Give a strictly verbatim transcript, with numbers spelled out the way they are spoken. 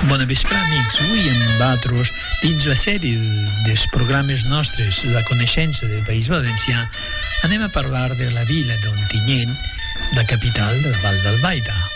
Bona vespre, amics. Avui amb vosaltres, dins la sèrie dels programes nostres, la coneixença del País Valencià, anem a parlar de la vila d'Ontinyent, la capital del Val d'Albaida.